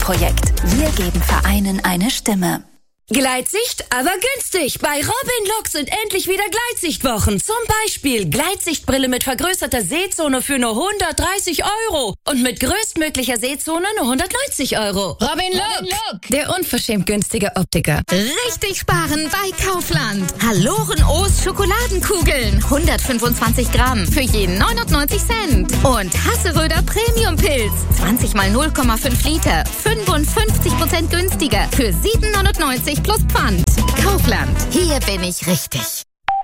Projekt. Wir geben Vereinen eine Stimme. Gleitsicht, aber günstig. Bei Robin Look sind endlich wieder Gleitsichtwochen. Zum Beispiel Gleitsichtbrille mit vergrößerter Sehzone für nur 130 € und mit größtmöglicher Sehzone nur 190 €. Robin Look, der unverschämt günstige Optiker. Richtig sparen bei Kaufland. Haloren-O's Schokoladenkugeln. 125 Gramm für jeden 99 Cent. Und Hasseröder Premium-Pilz. 20 mal 0,5 Liter. 55% günstiger für 7,99 plus Pfand. Kaufland. Hier bin ich richtig.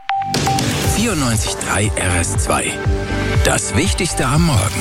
94.3 RS2. Das Wichtigste am Morgen.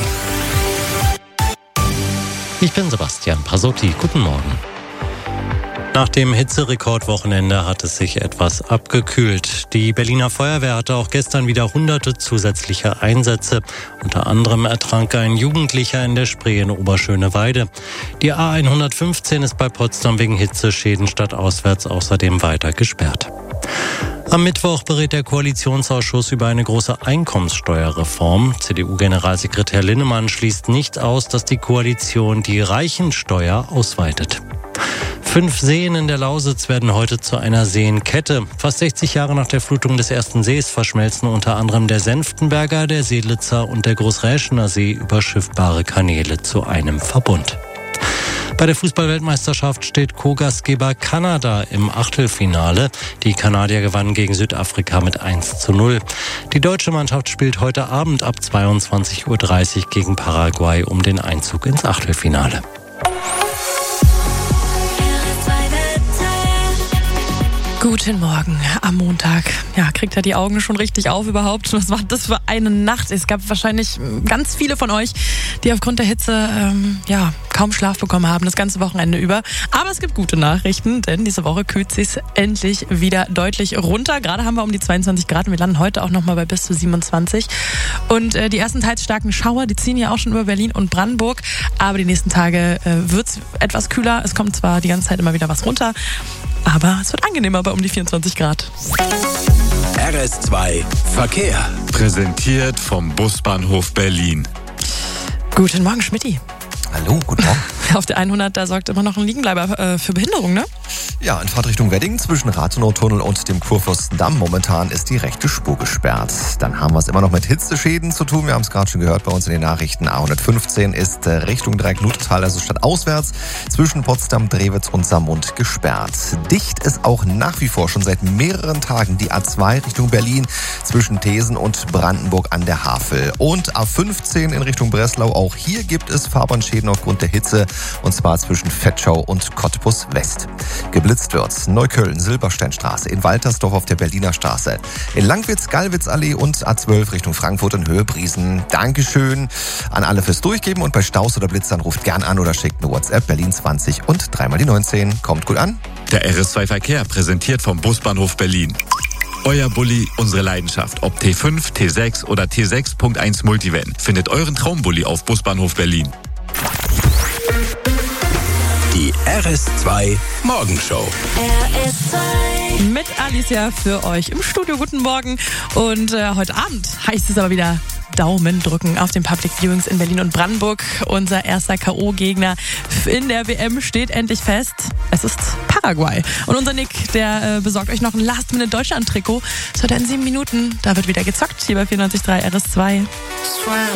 Ich bin Sebastian Pasotti. Guten Morgen. Nach dem Hitzerekordwochenende hat es sich etwas abgekühlt. Die Berliner Feuerwehr hatte auch gestern wieder hunderte zusätzliche Einsätze. Unter anderem ertrank ein Jugendlicher in der Spree in Oberschöneweide. Die A115 ist bei Potsdam wegen Hitzeschäden stadtauswärts außerdem weiter gesperrt. Am Mittwoch berät der Koalitionsausschuss über eine große Einkommenssteuerreform. CDU-Generalsekretär Linnemann schließt nicht aus, dass die Koalition die Reichensteuer ausweitet. 5 Seen in der Lausitz werden heute zu einer Seenkette. Fast 60 Jahre nach der Flutung des ersten Sees verschmelzen unter anderem der Senftenberger, der Seelitzer und der Großräschener See über schiffbare Kanäle zu einem Verbund. Bei der Fußball-Weltmeisterschaft steht Co-Gastgeber Kanada im Achtelfinale. Die Kanadier gewannen gegen Südafrika mit 1:0. Die deutsche Mannschaft spielt heute Abend ab 22:30 Uhr gegen Paraguay um den Einzug ins Achtelfinale. Guten Morgen am Montag. Ja, kriegt er die Augen schon richtig auf überhaupt? Was war das für eine Nacht? Es gab wahrscheinlich ganz viele von euch, die aufgrund der Hitze kaum Schlaf bekommen haben, das ganze Wochenende über. Aber es gibt gute Nachrichten, denn diese Woche kühlt es sich endlich wieder deutlich runter. Gerade haben wir um die 22 Grad und wir landen heute auch nochmal bei bis zu 27. Und die ersten teils starken Schauer, die ziehen ja auch schon über Berlin und Brandenburg. Aber die nächsten Tage wird es etwas kühler. Es kommt zwar die ganze Zeit immer wieder was runter, aber es wird angenehmer bei um die 24 Grad. RS2 Verkehr. Präsentiert vom Busbahnhof Berlin. Guten Morgen, Schmidti. Hallo, guten Morgen. Auf der 100, da sorgt immer noch ein Liegenbleiber für Behinderung, ne? Ja, in Fahrtrichtung Wedding zwischen Rathenow-Tunnel und dem Kurfürstendamm. Momentan ist die rechte Spur gesperrt. Dann haben wir es immer noch mit Hitzeschäden zu tun. Wir haben es gerade schon gehört bei uns in den Nachrichten. A115 ist Richtung Dreieck-Luthetal, also stadtauswärts, zwischen Potsdam, Drewitz und Saarmund gesperrt. Dicht ist auch nach wie vor schon seit mehreren Tagen die A2 Richtung Berlin zwischen Thesen und Brandenburg an der Havel. Und A15 in Richtung Breslau. Auch hier gibt es Fahrbahnschäden aufgrund der Hitze, und zwar zwischen Vetschau und Cottbus West. Geblitzt wird Neukölln, Silbersteinstraße, in Waltersdorf auf der Berliner Straße, in Langwitz, Gallwitzallee und A12 Richtung Frankfurt in Höhe Briesen. Dankeschön an alle fürs Durchgeben, und bei Staus oder Blitzern ruft gern an oder schickt eine WhatsApp Berlin 20 und 3 die 19. Kommt gut an. Der RS2 Verkehr, präsentiert vom Busbahnhof Berlin. Euer Bulli, unsere Leidenschaft. Ob T5, T6 oder T6.1 Multivan. Findet euren Traumbulli auf Busbahnhof Berlin. Die RS2 Morgenshow. RS2. Mit Alicia für euch im Studio. Guten Morgen. Und heute Abend heißt es aber wieder Daumen drücken auf den Public Viewings in Berlin und Brandenburg. Unser erster K.O.-Gegner in der WM steht endlich fest. Es ist Paraguay. Und unser Nick, der besorgt euch noch ein Last-Minute-Deutschland-Trikot. Das heute in 7 Minuten. Da wird wieder gezockt hier bei 94.3 RS2.